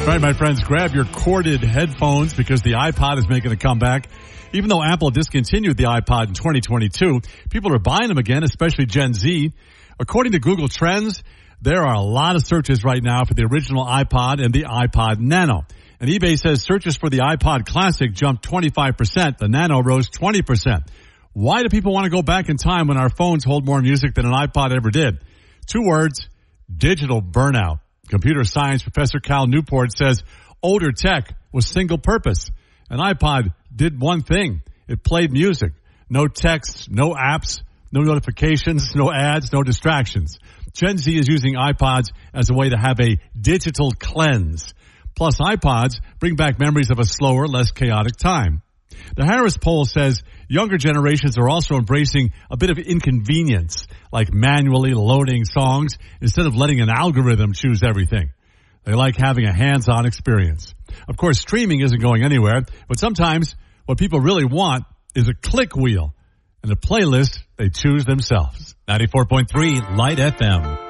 All right, my friends, grab your corded headphones because the iPod is making a comeback. Even though Apple discontinued the iPod in 2022, people are buying them again, especially Gen Z. According to Google Trends, there are a lot of searches right now for the original iPod and the iPod Nano. And eBay says searches for the iPod Classic jumped 25%. The Nano rose 20%. Why do people want to go back in time when our phones hold more music than an iPod ever did? 2 words, digital burnout. Computer science professor Cal Newport says older tech was single purpose. An iPod did one thing. It played music. No texts, no apps, no notifications, no ads, no distractions. Gen Z is using iPods as a way to have a digital cleanse. Plus, iPods bring back memories of a slower, less chaotic time. The Harris poll says younger generations are also embracing a bit of inconvenience, like manually loading songs instead of letting an algorithm choose everything. They like having a hands-on experience. Of course, streaming isn't going anywhere, but sometimes what people really want is a click wheel and a playlist they choose themselves. 94.3 Light FM.